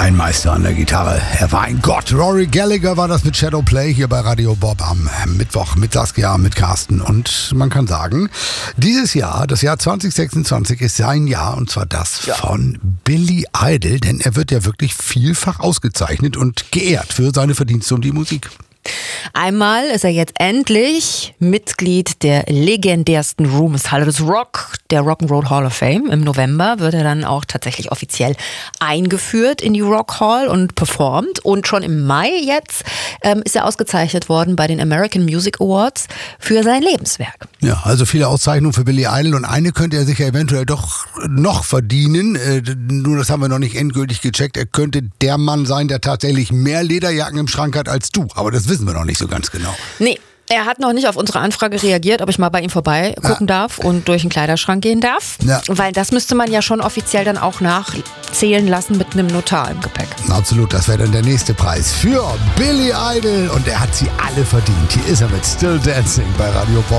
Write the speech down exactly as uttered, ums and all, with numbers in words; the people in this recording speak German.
Ein Meister an der Gitarre. Er war ein Gott. Rory Gallagher war das mit Shadow Play hier bei Radio Bob am Mittwoch mit Saskia, mit Carsten. Und man kann sagen, dieses Jahr, das Jahr zwanzig sechsundzwanzig, ist sein Jahr, und zwar das ja. von Billy Idol, denn er wird ja wirklich vielfach ausgezeichnet und geehrt für seine Verdienste um die Musik. Einmal ist er jetzt endlich Mitglied der legendärsten Ruhmeshalle des Rock, der Rock'n'Roll Hall of Fame. Im November wird er dann auch tatsächlich offiziell eingeführt in die Rock Hall und performt. Und schon im Mai jetzt ähm, ist er ausgezeichnet worden bei den American Music Awards für sein Lebenswerk. Ja, also viele Auszeichnungen für Billy Idol, und eine könnte er sich ja eventuell doch noch verdienen. Äh, nur das haben wir noch nicht endgültig gecheckt. Er könnte der Mann sein, der tatsächlich mehr Lederjacken im Schrank hat als du. Aber das wissen wir noch nicht so ganz genau. Nee. Er hat noch nicht auf unsere Anfrage reagiert, ob ich mal bei ihm vorbei gucken ja. darf und durch den Kleiderschrank gehen darf. Ja. Weil das müsste man ja schon offiziell dann auch nachzählen lassen mit einem Notar im Gepäck. Absolut, das wäre dann der nächste Preis für Billy Idol. Und er hat sie alle verdient. Hier ist er mit Still Dancing bei Radio Bob.